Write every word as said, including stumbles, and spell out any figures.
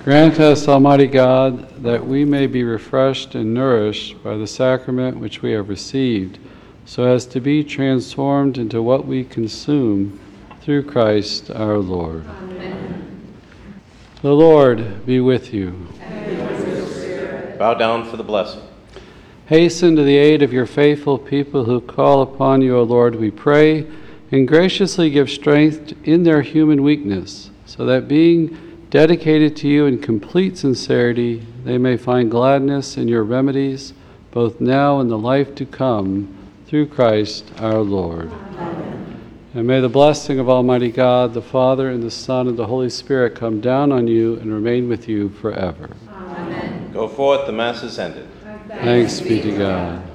Grant us, Almighty God, that we may be refreshed and nourished by the sacrament which we have received, so as to be transformed into what we consume through Christ our Lord. Amen. The Lord be with you. And with your spirit. Bow down for the blessing. Hasten to the aid of your faithful people who call upon you, O Lord, we pray, and graciously give strength in their human weakness, so that being dedicated to you in complete sincerity, they may find gladness in your remedies, both now and the life to come, through Christ our Lord. Amen. And may the blessing of Almighty God, the Father, and the Son, and the Holy Spirit come down on you and remain with you forever. Amen. Go forth, the Mass is ended. Thanks be to God.